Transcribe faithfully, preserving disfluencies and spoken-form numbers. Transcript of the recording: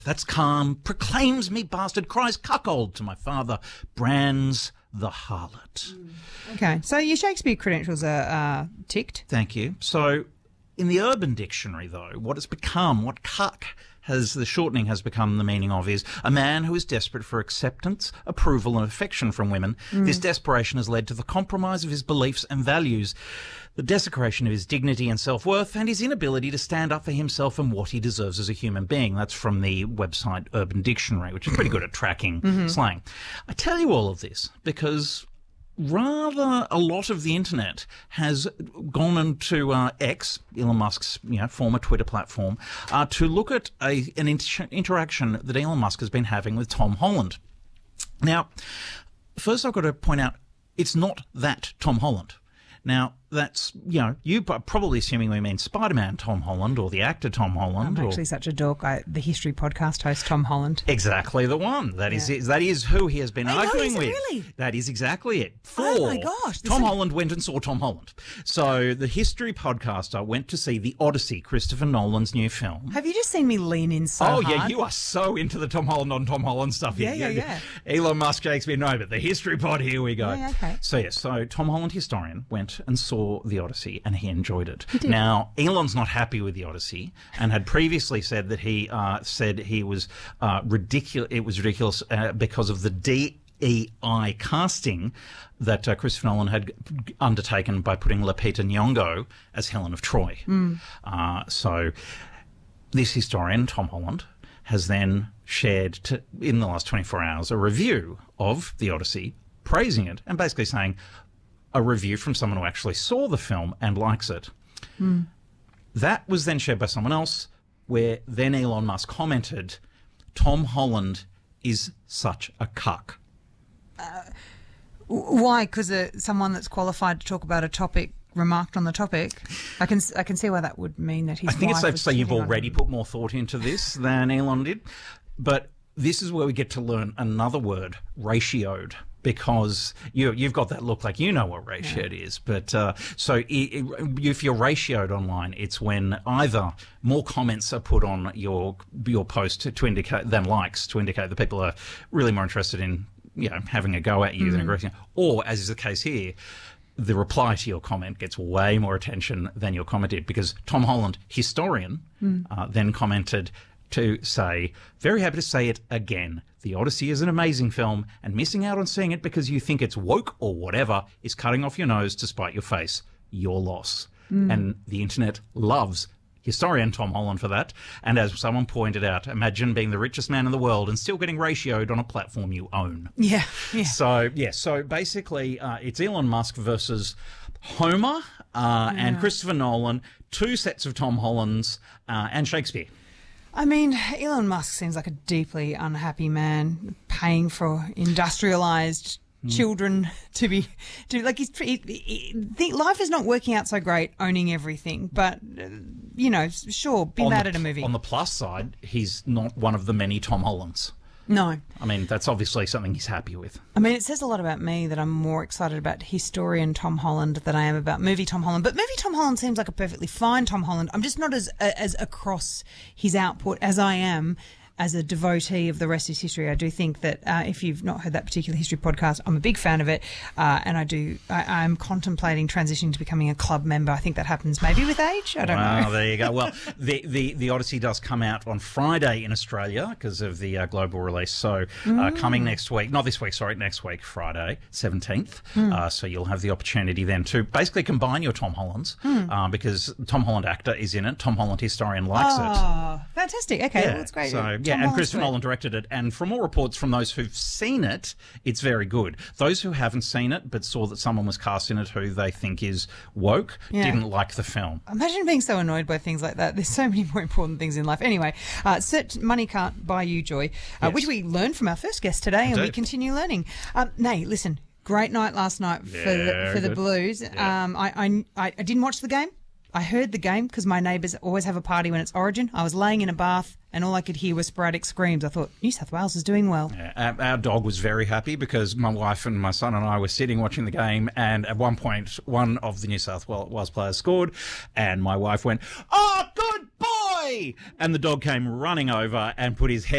That's calm, proclaims me bastard, cries cuckold to my father, brands the harlot. Okay, so your Shakespeare credentials are uh, ticked. Thank you. So in the Urban Dictionary, though, what it's become, what cuck has, the shortening has become the meaning of, is a man who is desperate for acceptance, approval and affection from women. Mm. This desperation has led to the compromise of his beliefs and values, the desecration of his dignity and self-worth, and his inability to stand up for himself and what he deserves as a human being. That's from the website Urban Dictionary, which is pretty good at tracking mm-hmm. slang. I tell you all of this because rather a lot of the internet has gone into uh, X, Elon Musk's you know, former Twitter platform, uh, to look at a, an inter- interaction that Elon Musk has been having with Tom Holland. Now, first I've got to point out, it's not that Tom Holland. Now, that's, you know, you are probably assuming we mean Spider-Man Tom Holland or the actor Tom Holland. I'm actually or... such a dork. I, the History podcast host Tom Holland. Exactly the one. That yeah. is that is who he has been oh, arguing no, with. Really? That is exactly it. For oh my gosh! Tom is... Holland went and saw Tom Holland. So the History podcaster went to see The Odyssey, Christopher Nolan's new film. Have you just seen me lean in so Oh hard? yeah, you are so into the Tom Holland on Tom Holland stuff. Yeah, here. yeah, yeah. Elon Musk, Shakespeare, no, but the History pod. Here we go. Yeah, okay. So yes, so Tom Holland historian went and saw The Odyssey, and he enjoyed it. He did. Now, Elon's not happy with The Odyssey and had previously said that he uh, said he was uh, ridiculous. It was ridiculous uh, because of the D E I casting that uh, Christopher Nolan had undertaken by putting Lupita Nyong'o as Helen of Troy. Mm. Uh, so this historian, Tom Holland, has then shared to, in the last twenty-four hours a review of The Odyssey, praising it and basically saying a review from someone who actually saw the film and likes it. Mm. That was then shared by someone else, where then Elon Musk commented, Tom Holland is such a cuck. Uh, why? Because uh, someone that's qualified to talk about a topic remarked on the topic. I can I can see why that would mean that his I think wife it's safe to was say you've cheating on already him. put more thought into this than Elon did. But this is where we get to learn another word, ratioed. Because you, you've got that look like you know what ratioed yeah. is. But uh, so it, it, if you're ratioed online, it's when either more comments are put on your your post to, to indicate than likes to indicate that people are really more interested in you know having a go at you mm. than agreeing, or as is the case here, the reply to your comment gets way more attention than your comment did. Because Tom Holland, historian, mm. uh, then commented to say, very happy to say it again. The Odyssey is an amazing film, and missing out on seeing it because you think it's woke or whatever is cutting off your nose to spite your face. Your loss. Mm. And the internet loves historian Tom Holland for that. And as someone pointed out, imagine being the richest man in the world and still getting ratioed on a platform you own. Yeah. yeah. So, yeah, so basically uh, it's Elon Musk versus Homer uh, yeah. and Christopher Nolan, two sets of Tom Hollands uh, and Shakespeare. I mean, Elon Musk seems like a deeply unhappy man, paying for industrialized mm. children to be, to like, he's, he, he, the, life is not working out so great owning everything, but, uh, you know, sure, be on mad the, at a movie. On the plus side, he's not one of the many Tom Hollands. No. I mean, that's obviously something he's happy with. I mean, it says a lot about me that I'm more excited about historian Tom Holland than I am about movie Tom Holland. But movie Tom Holland seems like a perfectly fine Tom Holland. I'm just not as as across his output as I am as a devotee of the rest is history. I do think that uh, if you've not heard that particular history podcast, I'm a big fan of it, uh, and I do. I, I'm contemplating transitioning to becoming a club member. I think that happens maybe with age. I don't wow, know. Oh, there you go. Well, the, the the Odyssey does come out on Friday in Australia because of the uh, global release. So uh, mm. coming next week, not this week, sorry, next week, Friday, seventeenth. Mm. Uh, so you'll have the opportunity then to basically combine your Tom Hollands mm. uh, because Tom Holland actor is in it. Tom Holland historian likes oh, it. Oh, fantastic. Okay, yeah. well, that's great. So, Tom yeah, and Holland's Christopher great. Nolan directed it. And from all reports from those who've seen it, it's very good. Those who haven't seen it but saw that someone was cast in it who they think is woke yeah. didn't like the film. Imagine being so annoyed by things like that. There's so many more important things in life. Anyway, uh, cert- money can't buy you joy, uh, yes. which we learned from our first guest today, and Indeed. we continue learning. Um, Nay, listen, great night last night for yeah, the, for the good. Blues. Yeah. Um, I, I, I I didn't watch the game. I heard the game because my neighbours always have a party when it's Origin. I was laying in a bath and all I could hear was sporadic screams. I thought, New South Wales is doing well. Yeah, our, our dog was very happy because my wife and my son and I were sitting watching the game, and at one point, one of the New South Wales players scored, and my wife went, "Oh, good boy!" boy! And the dog came running over and put his head